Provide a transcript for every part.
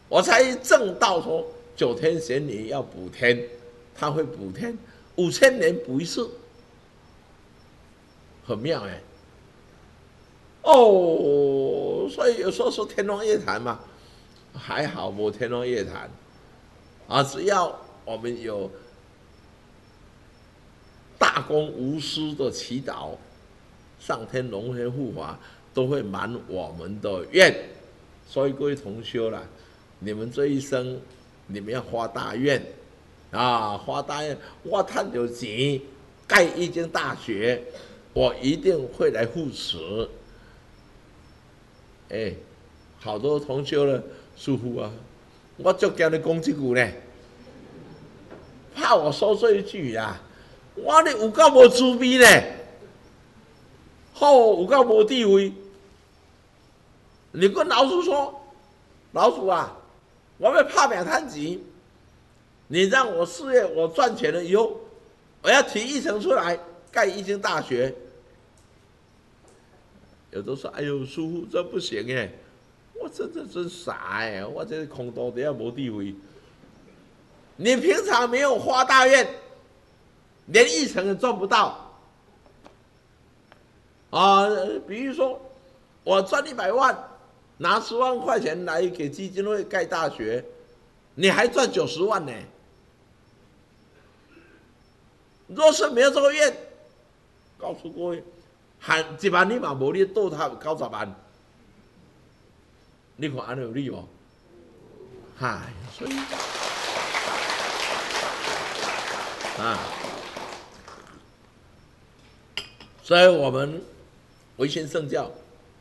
我才证到说9天玄女要补天，他会补天，5000年补一次，很妙哎。哦，所以有时候说天方夜谭嘛，还好没天方夜谭啊，只要我们有大公无私的祈祷，上天龙天护法都会满我们的愿。所以各位同修啦，你们这一生，你们要发大愿啊，发大愿，我赚到钱盖一间大学，我一定会来护持。哎，好多同修了，师父啊，我就叫你讲这句呢，怕我说这一句啦。我你有够无慈悲呢，好有够无地位。你跟老鼠说，老鼠啊，我要拍命贪钱，你让我事业我赚钱了以后，我要提议程出来盖一间大学。有的说，哎呦，师父这不行哎，我真傻哎，我这空多的要无地位。你平常没有发大愿，连议程也赚不到啊！比如说，我赚100万，拿10万块钱来给基金会盖大学，你还赚90万呢。若是没有这个愿，告诉各位，喊1万你嘛无你倒他90万，你看安尼有理无？嗨，所以所以我们维新圣教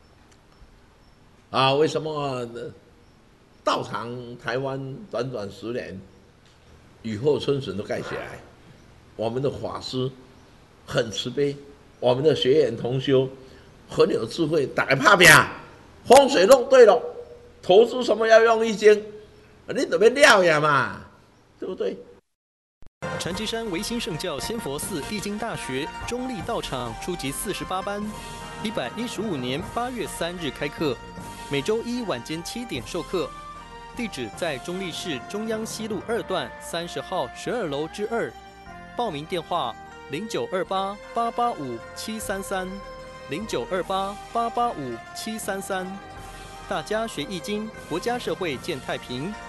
为什么道场台湾短短10年，雨后春笋都盖起来？我们的法师很慈悲，我们的学员同修很有智慧，大家拍拼，风水弄对了，投资什么要用易经，你准备料呀嘛，对不对？ 禅机山维新圣教仙佛寺易经大学中立道场初级48班，115年8月3日开课，每周一晚间7点授课。地址在中立市中央西路2段30号12楼之2。报名电话0928-885-733，0928-885-733。大家学易经，国家社会健太平。